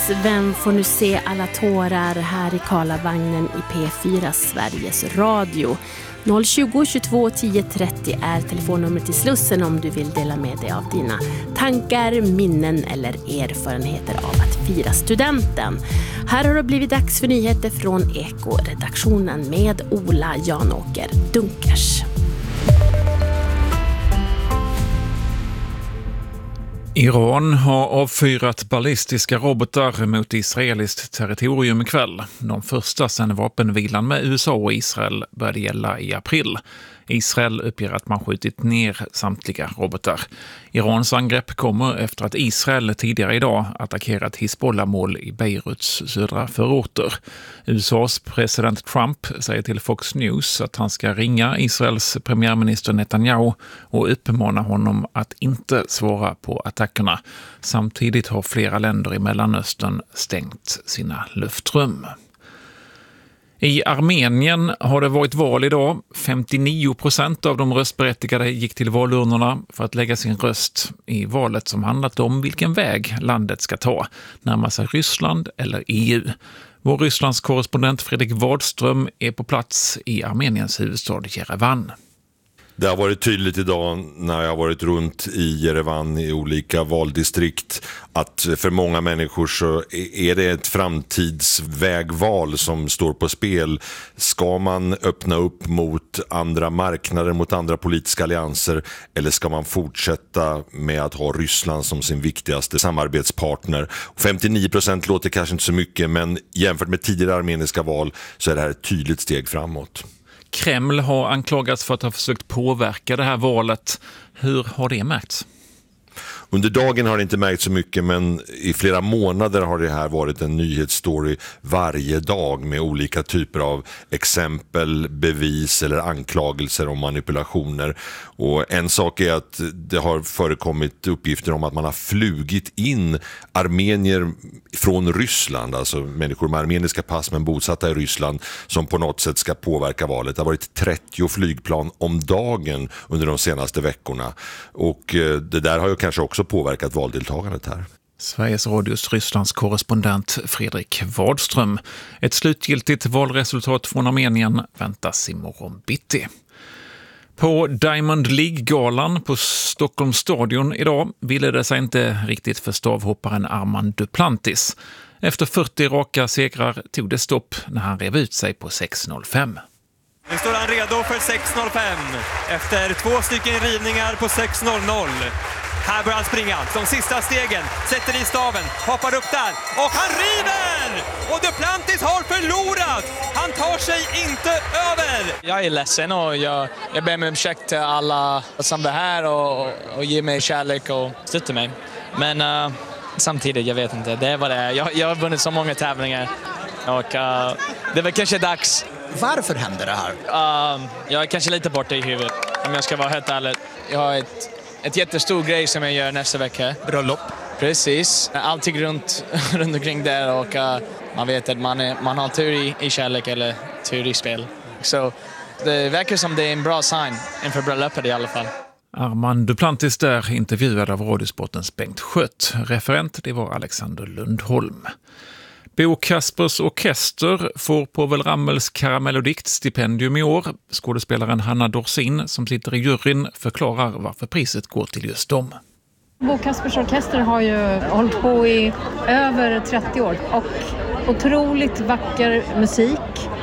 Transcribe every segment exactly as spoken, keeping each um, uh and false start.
Vem får nu se alla tårar här i Karlavagnen i P fyra Sveriges Radio. noll tjugo, tjugotvå, tio trettio är telefonnumret till Slussen om du vill dela med dig av dina tankar, minnen eller erfarenheter av att fira studenten. Här har det blivit dags för nyheter från Eko-redaktionen med Ola Janåker Dunkers. Iran har avfyrat ballistiska robotar mot israeliskt territorium ikväll. De första sedan vapenvilan med U S A och Israel började gälla i april. Israel uppger att man skjutit ner samtliga robotar. Irans angrepp kommer efter att Israel tidigare idag attackerat Hizbollah-mål i Beiruts södra förorter. U S A:s president Trump säger till Fox News att han ska ringa Israels premiärminister Netanyahu och uppmana honom att inte svara på attackerna. Samtidigt har flera länder i Mellanöstern stängt sina luftrum. I Armenien har det varit val idag. femtionio procent av de röstberättigade gick till valurnorna för att lägga sin röst i valet som handlat om vilken väg landet ska ta, närma sig Ryssland eller E U. Vår Rysslands korrespondent Fredrik Wadström är på plats i Armeniens huvudstad Jerevan. Det har varit tydligt idag när jag har varit runt i Jerevan i olika valdistrikt att för många människor så är det ett framtidsvägval som står på spel. Ska man öppna upp mot andra marknader, mot andra politiska allianser, eller ska man fortsätta med att ha Ryssland som sin viktigaste samarbetspartner? femtionio procent låter kanske inte så mycket, men jämfört med tidigare armeniska val så är det här ett tydligt steg framåt. Kreml har anklagats för att ha försökt påverka det här valet. Hur har det märkts? Under dagen har det inte märkt så mycket, men i flera månader har det här varit en nyhetsstory varje dag med olika typer av exempel, bevis eller anklagelser om manipulationer. Och en sak är att det har förekommit uppgifter om att man har flugit in armenier från Ryssland, alltså människor med armeniska pass men bosatta i Ryssland, som på något sätt ska påverka valet. Det har varit trettio flygplan om dagen under de senaste veckorna, och det där har ju kanske också påverkat valdeltagandet här. Sveriges Radios Rysslands korrespondent Fredrik Wadström. Ett slutgiltigt valresultat från Armenien väntas imorgon bitti. På Diamond League-galan på Stockholms stadion idag ville det sig inte riktigt för stavhopparen Armand Duplantis. Efter fyrtio raka segrar tog det stopp när han rev ut sig på sex noll fem. Nu står han redo för sex noll fem efter två stycken rivningar på sex noll noll. Här börjar han springa, de sista stegen, sätter i staven, hoppar upp där och han river! Och Duplantis har förlorat! Han tar sig inte över! Jag är ledsen och jag, jag ber om ursäkt till alla som är här och, och ger mig kärlek och stöttar mig. Men uh, samtidigt, jag vet inte, det är vad det är. Jag, jag har vunnit så många tävlingar och uh, det är väl kanske dags. Varför händer det här? Uh, jag är kanske lite borta i huvudet, om jag ska vara helt ärlig. Jag har ett... Ett jättestor grej som jag gör nästa vecka. Bröllop. Precis. Allting runt, runt omkring där och uh, man vet att man, är, man har tur i, i kärlek eller tur i spel. Så det verkar som det är en bra sign inför bröllopet i alla fall. Armand Duplantis där, intervjuad av Radiosportens Bengt Schött. Referent, det var Alexander Lundholm. Bo Kaspers Orkester får Povel Ramels Karamellodikt-stipendium i år. Skådespelaren Hanna Dorsin, som sitter i juryn, förklarar varför priset går till just dem. Bo Kaspers Orkester har ju hållit på i över trettio år och otroligt vacker musik,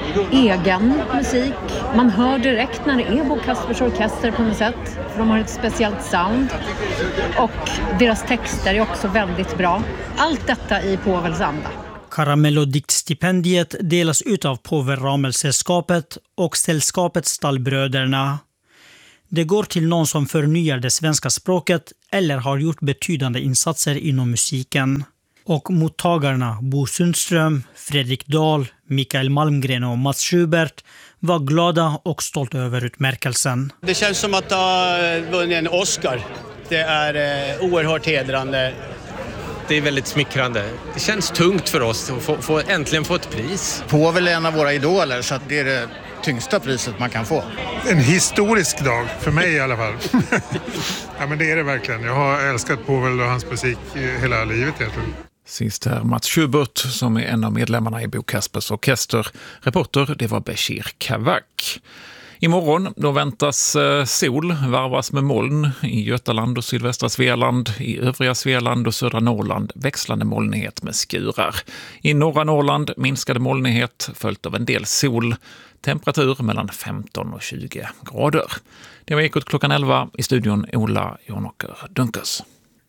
egen musik. Man hör direkt när det är Bo Kaspers Orkester på något sätt, för de har ett speciellt sound. Och deras texter är också väldigt bra. Allt detta i Povels anda. Karamellodiktstipendiet delas ut av Povel Ramel-sällskapet och sällskapet Stallbröderna. Det går till någon som förnyar det svenska språket eller har gjort betydande insatser inom musiken. Och mottagarna Bo Sundström, Fredrik Dahl, Mikael Malmgren och Mats Schubert var glada och stolt över utmärkelsen. Det känns som att ha vunnit en Oscar. Det är eh, oerhört hedrande. Det är väldigt smickrande. Det känns tungt för oss att få, få, äntligen få ett pris. Povel är en av våra idoler, så att det är det tyngsta priset man kan få. En historisk dag, för mig i alla fall. Ja, men det är det verkligen. Jag har älskat Povel och hans musik hela livet egentligen. Sist här Mats Schubert som är en av medlemmarna i Bo Kaspers orkester. Reporter, det var Bashir Kavak. Imorgon då väntas sol varvas med moln i Götaland och sydvästra Svealand, i övriga Svealand och södra Norrland växlande molnighet med skurar. I norra Norrland minskade molnighet följt av en del sol, temperatur mellan femton och tjugo grader. Det var Ekot klockan elva, i studion Ola Jonåker Dunkers.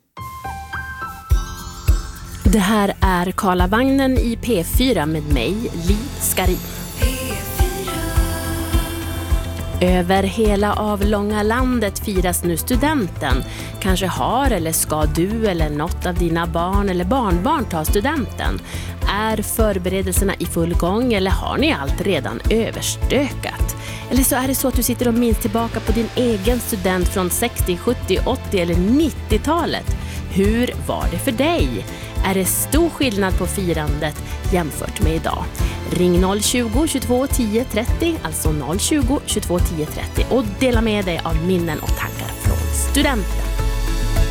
Det här är Karlavagnen i P fyra med mig, Li Skarin. Över hela avlånga landet firas nu studenten. Kanske har eller ska du eller något av dina barn eller barnbarn ta studenten. Är förberedelserna i full gång eller har ni allt redan överstökat? Eller så är det så att du sitter och minns tillbaka på din egen student från sextio, sjuttio, åttio eller nittiotalet. Hur var det för dig? Är det stor skillnad på firandet jämfört med idag? Ring noll tjugo, tjugotvå, tio, trettio, alltså noll tjugo, tjugotvå, tio, trettio och dela med dig av minnen och tankar från studenten.